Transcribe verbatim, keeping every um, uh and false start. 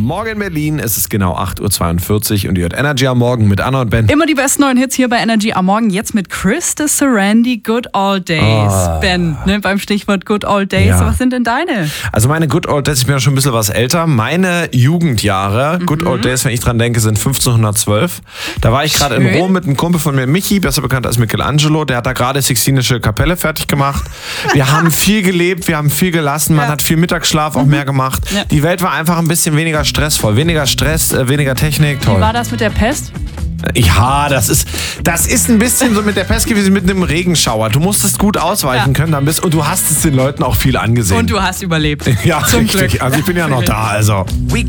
Morgen in Berlin, es ist genau acht Uhr zweiundvierzig und ihr hört Energy am Morgen mit Anna und Ben. Immer die besten neuen Hits hier bei Energy am Morgen. Jetzt mit Chris de Sarandi, Good Old Days. Oh. Ben, ne, beim Stichwort Good Old Days. Ja. Was sind denn deine? Also meine Good Old Days, ich bin ja schon ein bisschen was älter. Meine Jugendjahre, mhm. Good Old Days, wenn ich dran denke, sind fünfzehnhundertzwölf. Da war ich gerade in Rom mit einem Kumpel von mir, Michi, besser bekannt als Michelangelo. Der hat da gerade Sixtinische Kapelle fertig gemacht. Wir haben viel gelebt, wir haben viel gelassen. Man ja. hat viel Mittagsschlaf auch mhm. mehr gemacht. Ja. Die Welt war einfach ein bisschen weniger stressvoll. Weniger Stress, äh, weniger Technik. Toll. Wie war das mit der Pest? Ja, das ist, das ist ein bisschen so mit der Pest gewesen, mit einem Regenschauer. Du musstest gut ausweichen ja. können, dann bist, und du hast es den Leuten auch viel angesehen. Und du hast überlebt. Ja, Zum richtig. Glück. Also ich bin ja noch da, also.